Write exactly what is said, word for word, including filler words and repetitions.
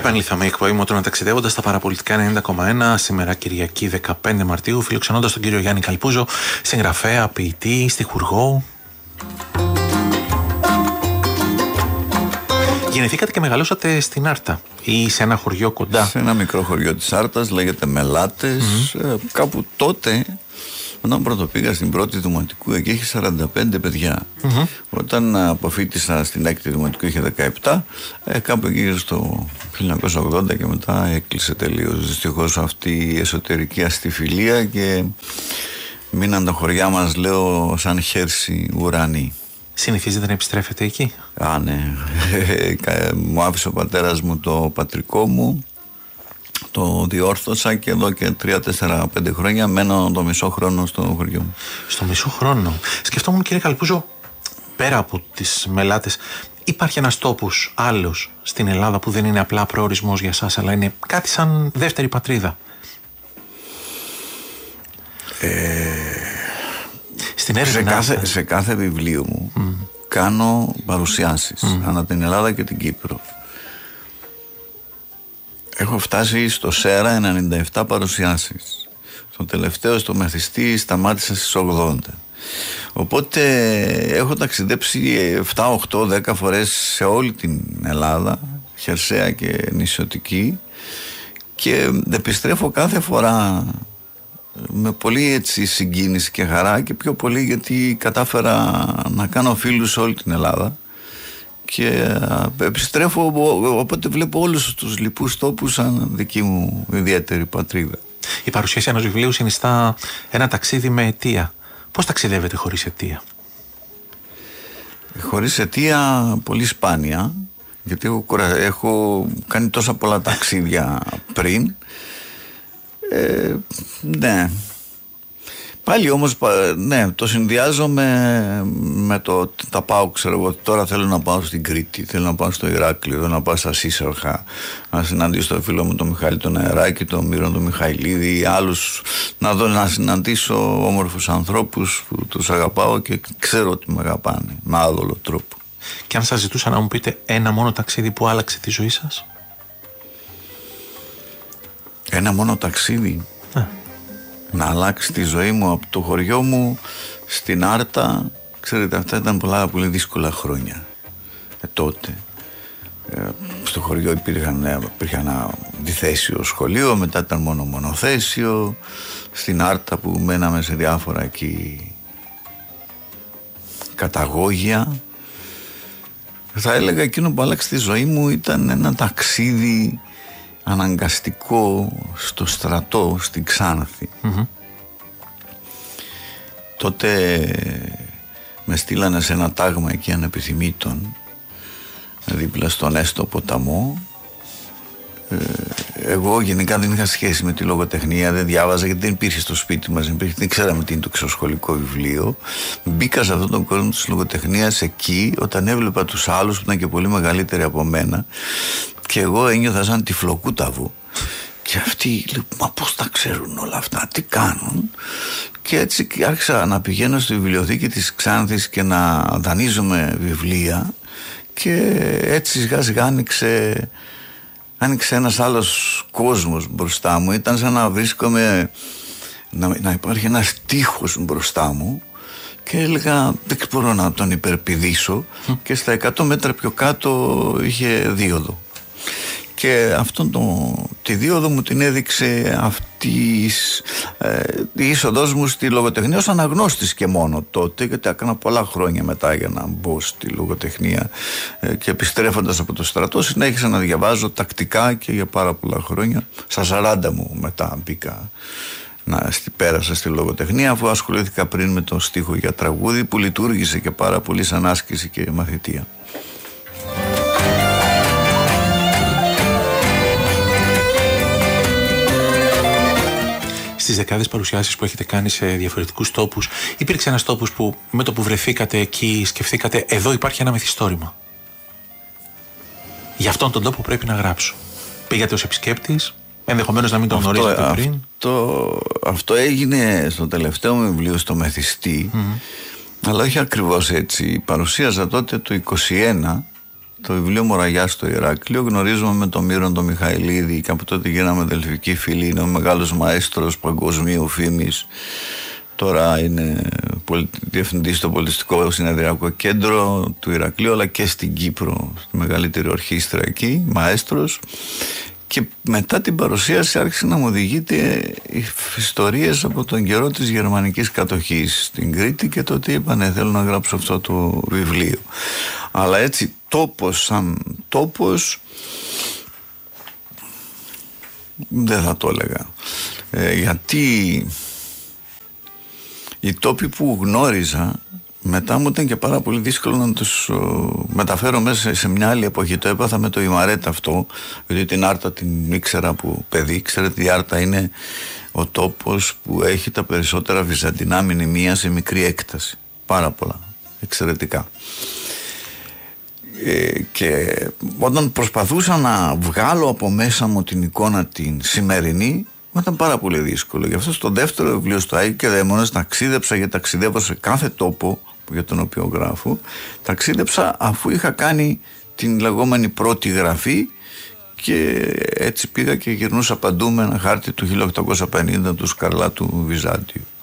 Επανήλθαμε η εκπομπή Μότονα ταξιδεύοντας στα παραπολιτικά ενενήντα κόμμα ένα. Σήμερα Κυριακή δεκαπέντε Μαρτίου, φιλοξενώντας τον κύριο Γιάννη Καλπούζο, συγγραφέα, ποιητή, στιχουργό. Γεννηθήκατε και μεγαλώσατε στην Άρτα ή σε ένα χωριό κοντά? Σε ένα μικρό χωριό της Άρτας, λέγεται Μελάτες. Mm-hmm. ε, Κάπου τότε, όταν πρώτο πήγα στην πρώτη δημοτικού, εκεί είχε σαράντα πέντε παιδιά. Mm-hmm. Όταν αποφοίτησα στην έκτη δημοτικού είχε δεκαεπτά. ε, Κάπου εκεί στο χίλια εννιακόσια ογδόντα και μετά έκλεισε τελείως δυστυχώς αυτή η εσωτερική αστιφιλία και μείναν τα χωριά μας, λέω, σαν χέρση ουρανή. Συνηθίζετε να επιστρέφετε εκεί? Α, ναι. Μου άφησε ο πατέρας μου το πατρικό μου, το διόρθωσα και εδώ και τρία, τέσσερα, πέντε χρόνια μένω το μισό χρόνο στο χωριό μου. Στο μισό χρόνο. Σκεφτόμουν, κύριε Καλπούζο, πέρα από τις Μελάτες, υπάρχει ένας τόπος άλλος στην Ελλάδα που δεν είναι απλά προορισμός για σας, αλλά είναι κάτι σαν δεύτερη πατρίδα? Ε... Στην έρευνα... σε, κάθε, σε κάθε βιβλίο μου mm. κάνω παρουσιάσεις mm. ανά την Ελλάδα και την Κύπρο. Έχω φτάσει στο ΣΕΡΑ ενενήντα επτά παρουσιάσεις. Το τελευταίο στο Μεθιστή σταμάτησα στις ογδόντα. Οπότε έχω ταξιδέψει επτά, οκτώ, δέκα φορές σε όλη την Ελλάδα, χερσαία και νησιωτική, και επιστρέφω κάθε φορά με πολύ έτσι συγκίνηση και χαρά, και πιο πολύ γιατί κατάφερα να κάνω φίλους σε όλη την Ελλάδα και επιστρέφω, οπότε βλέπω όλους τους λοιπούς τόπους σαν δική μου ιδιαίτερη πατρίδα. Η παρουσίαση ενός βιβλίου συνιστά ένα ταξίδι με αιτία. Πώς ταξιδεύετε χωρίς αιτία? Χωρίς αιτία πολύ σπάνια, γιατί έχω, έχω κάνει τόσα πολλά ταξίδια πριν. Ε, ναι. Πάλι όμως, ναι, το συνδυάζω με, με το τα πάω, ξέρω εγώ, τώρα θέλω να πάω στην Κρήτη, θέλω να πάω στο Ηράκλειο, θέλω να πάω στα Σύσσαρχα, να συναντήσω τον φίλο μου τον Μιχάλη τον Αεράκη, τον Μύρο τον Μιχαηλίδη, άλλους, να δω, να συναντήσω όμορφους ανθρώπους που τους αγαπάω και ξέρω ότι με αγαπάνε με άδολο τρόπο. Και αν σας ζητούσα να μου πείτε ένα μόνο ταξίδι που άλλαξε τη ζωή σας? Ένα μόνο ταξίδι ε. να αλλάξει τη ζωή μου από το χωριό μου στην Άρτα? Ξέρετε, αυτά ήταν πολλά πολύ δύσκολα χρόνια ε, τότε. ε, στο χωριό υπήρχαν, υπήρχε ένα διθέσιο σχολείο, μετά ήταν μόνο μονοθέσιο. Στην Άρτα που μέναμε σε διάφορα εκεί καταγόγια, θα έλεγα εκείνο που άλλαξε τη ζωή μου ήταν ένα ταξίδι αναγκαστικό στο στρατό στην Ξάνθη. Mm-hmm. Τότε με στείλανε σε ένα τάγμα εκεί ανεπιθυμήτων, δίπλα στον Έστω ποταμό. ε, Εγώ γενικά δεν είχα σχέση με τη λογοτεχνία, δεν διάβαζα γιατί δεν υπήρχε στο σπίτι μας, δεν, δεν ξέραμε τι είναι το εξωσχολικό βιβλίο. Μπήκα σε αυτόν τον κόσμο της λογοτεχνίας εκεί όταν έβλεπα τους άλλους που ήταν και πολύ μεγαλύτεροι από μένα, και εγώ ένιωθα σαν τυφλοκούταβο. Και αυτοί λέω, μα πώς τα ξέρουν όλα αυτά, τι κάνουν? Και έτσι άρχισα να πηγαίνω στη βιβλιοθήκη της Ξάνθης και να δανείζομαι βιβλία, και έτσι σιγά σιγά άνοιξε, άνοιξε ένας άλλος κόσμος μπροστά μου. Ήταν σαν να βρίσκομαι, να, να υπάρχει ένας τείχος μπροστά μου, και έλεγα δεν μπορώ να τον υπερπηδήσω, mm. και στα εκατό μέτρα πιο κάτω είχε δίωδο. Και αυτόν το, τη δίωδο μου την έδειξε αυτή ε, η είσοδός μου στη λογοτεχνία ως αναγνώστης και μόνο τότε, γιατί έκανα πολλά χρόνια μετά για να μπω στη λογοτεχνία, ε, και επιστρέφοντας από το στρατό συνέχισα να διαβάζω τακτικά και για πάρα πολλά χρόνια. Στα σαράντα μου μετά μπήκα, να στη, πέρασα στη λογοτεχνία, αφού ασχολήθηκα πριν με το στίχο για τραγούδι που λειτουργήσε και πάρα πολύ σαν άσκηση και μαθητεία. Στις δεκάδες παρουσιάσεις που έχετε κάνει σε διαφορετικούς τόπους, υπήρξε ένας τόπος που με το που βρεθήκατε εκεί σκεφτήκατε, εδώ υπάρχει ένα μυθιστόρημα, για αυτόν τον τόπο πρέπει να γράψω? Πήγατε ως επισκέπτης, ενδεχομένως να μην τον γνωρίζετε πριν? Αυτό, αυτό έγινε στο τελευταίο μου βιβλίο, στο Μεθιστή, mm. αλλά όχι ακριβώς έτσι. Παρουσίαζα τότε το είκοσι ένα το βιβλίο Μοραγιά στο Ηράκλειο. Γνωρίζουμε με τον Μύρον τον Μιχαηλίδη και από τότε γίναμε αδελφικοί φίλοι. Είναι ο μεγάλος μαέστρος παγκοσμίου φήμης. Τώρα είναι διευθυντής στο Πολιτιστικό Συνεδριακό Κέντρο του Ηρακλείου, αλλά και στην Κύπρο, στη μεγαλύτερη ορχήστρα εκεί, μαέστρος. Και μετά την παρουσίαση άρχισε να μου οδηγείται ιστορίες από τον καιρό της γερμανικής κατοχής στην Κρήτη και τότε είπανε θέλω να γράψω αυτό το βιβλίο. Αλλά έτσι τόπος σαν τόπος δεν θα το έλεγα. Ε, γιατί οι τόποι που γνώριζα μετά μου ήταν και πάρα πολύ δύσκολο να τους ο, μεταφέρω μέσα σε μια άλλη εποχή. Το έπαθα με το Ιμαρέτ αυτό, γιατί την Άρτα την ήξερα από παιδί. Ξέρετε, η Άρτα είναι ο τόπος που έχει τα περισσότερα βυζαντινά μνημεία σε μικρή έκταση. Πάρα πολλά, εξαιρετικά. Ε, και όταν προσπαθούσα να βγάλω από μέσα μου την εικόνα την σημερινή, ήταν πάρα πολύ δύσκολο. Γι' αυτό στο δεύτερο βιβλίο, στο Άγιο και Δαίμονες, ταξίδεψα, γιατί ταξιδεύω σε κάθε τόπο για τον οποίο γράφω. Ταξίδεψα αφού είχα κάνει την λεγόμενη πρώτη γραφή και έτσι πήγα και γυρνούσα παντού με ένα χάρτη του χίλια οκτακόσια πενήντα του Σκαρλάτου Βυζάντιου.